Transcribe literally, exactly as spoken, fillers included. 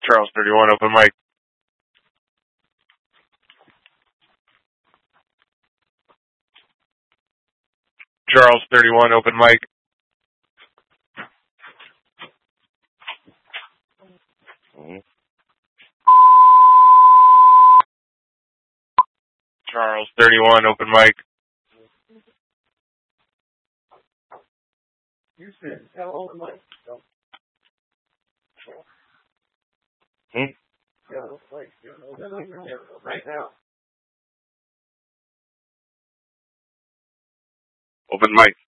Charles thirty-one, open mic. Charles thirty-one, open mic. Charles thirty-one, open mic. You said, tell open mic. Hmm? Yeah, open mic. Right now. Open mic.